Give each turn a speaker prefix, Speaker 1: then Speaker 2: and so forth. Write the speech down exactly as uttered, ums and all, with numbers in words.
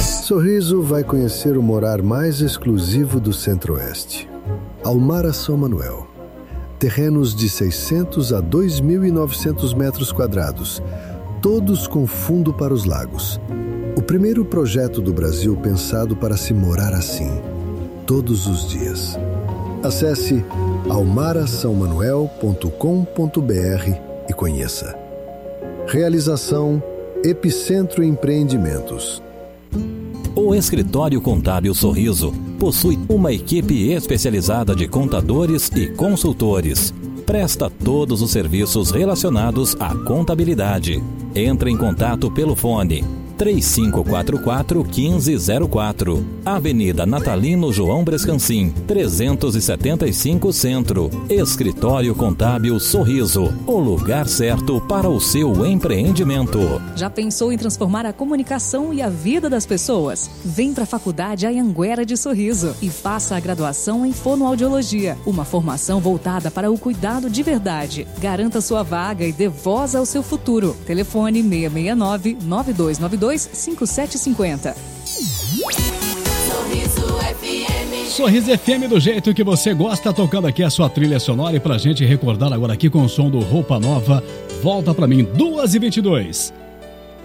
Speaker 1: Sorriso vai conhecer o morar mais exclusivo do Centro-Oeste. Almara São Manuel. Terrenos de seiscentos a dois mil e novecentos metros quadrados, todos com fundo para os lagos. O primeiro projeto do Brasil pensado para se morar assim, todos os dias. Acesse almara são manuel ponto com ponto b r e conheça. Realização Epicentro Empreendimentos.
Speaker 2: O Escritório Contábil Sorriso possui uma equipe especializada de contadores e consultores. Presta todos os serviços relacionados à contabilidade. Entre em contato pelo fone três cinco quatro quatro, um cinco zero quatro. Avenida Natalino João Brescancin, trezentos e setenta e cinco Centro. Escritório Contábil Sorriso, o lugar certo para o seu empreendimento.
Speaker 3: Já pensou em transformar a comunicação e a vida das pessoas? Vem para a Faculdade Anhanguera de Sorriso e faça a graduação em Fonoaudiologia, uma formação voltada para o cuidado de verdade. Garanta sua vaga e dê voz ao seu futuro. Telefone seis seis nove, nove dois nove dois, cinco sete cinco zero.
Speaker 4: Sorriso F M.
Speaker 5: Sorriso F M do jeito que você gosta, tocando aqui a sua trilha sonora. E pra gente recordar agora aqui com o som do Roupa Nova, Volta Pra Mim, duas e vinte e dois.